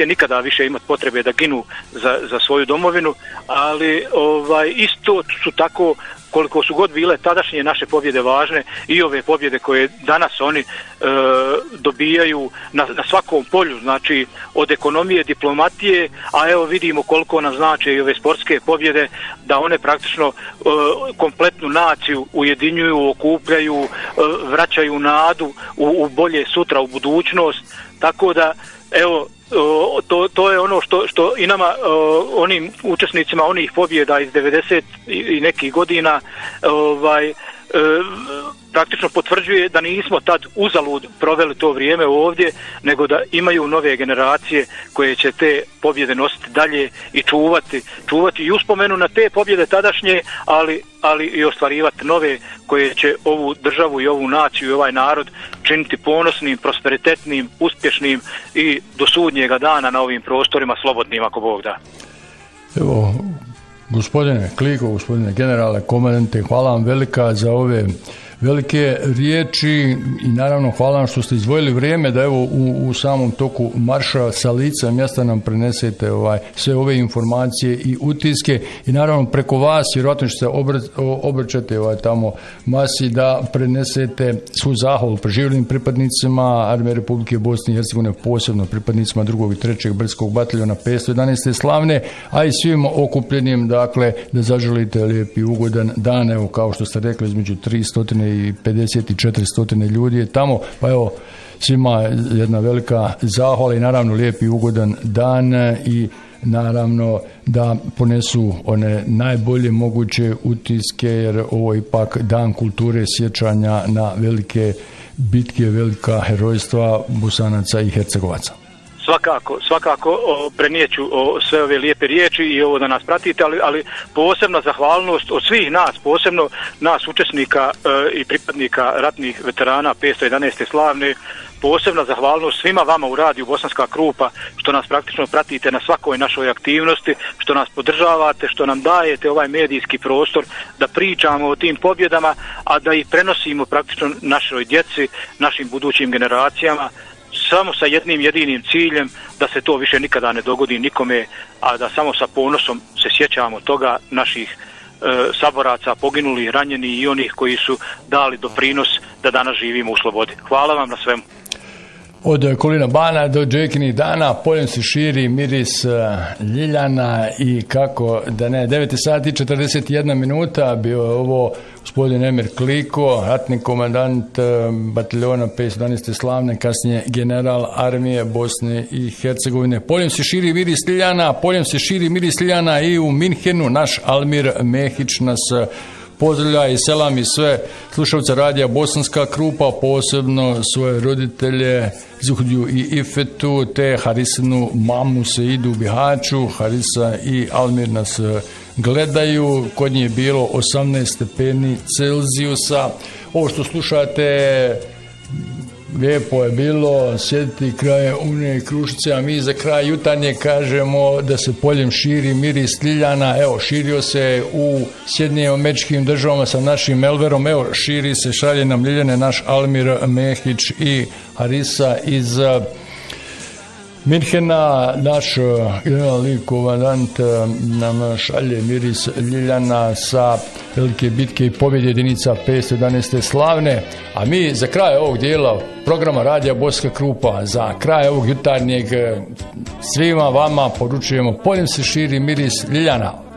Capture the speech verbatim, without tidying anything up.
neće nikada više imati potrebe da ginu za, za svoju domovinu, ali ovaj, isto su tako, koliko su god bile tadašnje naše pobjede važne, i ove pobjede koje danas oni e, dobijaju na, na svakom polju, znači od ekonomije, diplomatije, a evo vidimo koliko nam znače i ove sportske pobjede, da one praktično e, kompletnu naciju ujedinjuju, okupljaju, e, vraćaju nadu u, u bolje sutra, u budućnost, tako da evo, O, to, to je ono što, što i nama, o, onim učesnicima onih pobjeda iz devedeset i, i nekih godina ovaj, e, praktično potvrđuje da nismo tad uzalud proveli to vrijeme ovdje, nego da imaju nove generacije koje će te pobjede nositi dalje i čuvati, čuvati i uspomenu na te pobjede tadašnje, ali, ali i ostvarivati nove koje će ovu državu i ovu naciju i ovaj narod činiti ponosnim, prosperitetnim, uspješnim i do sudnjega dana na ovim prostorima slobodnim, ako Bog da. Evo, gospodine Kliko, gospodine generale, komandante, hvala vam velika za ove velike riječi i naravno hvala vam što ste izdvojili vrijeme da evo u, u samom toku marša sa lica mjesta nam prenesete ovaj, sve ove informacije i utiske i naravno preko vas vjerojatno što se obraćate ovaj, tamo masi da prenesete svu zahvalu preživljenim pripadnicima Armije Republike Bosne i Hercegovine, posebno pripadnicima drugog i trećeg brdskog bataljona petsto jedanaeste slavne, a i svim okupljenim, dakle, da zaželite lijep i ugodan dan, evo kao što ste rekli, između tristo pedeset i četiristo ljudi je tamo, pa evo svima jedna velika zahvala i naravno lijep i ugodan dan i naravno da ponesu one najbolje moguće utiske, jer ovo je ipak dan kulture sjećanja na velike bitke, velika herojstva Bosanaca i Hercegovaca. Svakako, svakako prenijeću sve ove lijepe riječi i ovo da nas pratite, ali, ali posebna zahvalnost od svih nas, posebno nas učesnika e, i pripadnika ratnih veterana petsto jedanaeste slavne, posebna zahvalnost svima vama u radiju Bosanska Krupa, što nas praktično pratite na svakoj našoj aktivnosti, što nas podržavate, što nam dajete ovaj medijski prostor da pričamo o tim pobjedama, a da ih prenosimo praktično našoj djeci, našim budućim generacijama, samo sa jednim jedinim ciljem da se to više nikada ne dogodi nikome, a da samo sa ponosom se sjećamo toga naših e, saboraca, poginulih, ranjeni i onih koji su dali doprinos da danas živimo u slobodi. Hvala vam na svemu. Od Kolina Bana do Džekinih dana poljem se širi miris ljiljana i kako da ne, devet sati četrdeset jedna minuta bio je ovo gospodin Emir Kliko, ratni komandant bataljona petsto jedanaeste slavne, kasnije general armije Bosne i Hercegovine. Poljem se širi miris ljiljana, poljem se širi miris ljiljana i u Minhenu. Naš Almir Mehić nas pozdravlja i selam i sve slušalce radija Bosanska Krupa, posebno svoje roditelje Zuhdiju i Ifetu, te Harisinu mamu Seidu u Bihaću. Harisa i Almir nas gledaju, kod nje je bilo osamnaest stepeni Celzijusa. Ovo što slušate, lijepo je bilo sjediti kraj une Krušice, a mi za kraj jutarnje kažemo da se poljem širi miris ljiljana. Evo, širio se u Sjedinjenim Američkim Državama sa našim Melverom, evo, širi se, šalje nam ljiljane naš Almir Mehić i Harisa iz Minhena. Naš generalni komandant nam šalje miris ljiljana sa velike bitke i pobjede jedinica petsto jedanaeste slavne, a mi za kraj ovog dijela programa radija Bosanska Krupa, za kraj ovog jutarnjeg svima vama poručujemo poljem se širi miris ljiljana.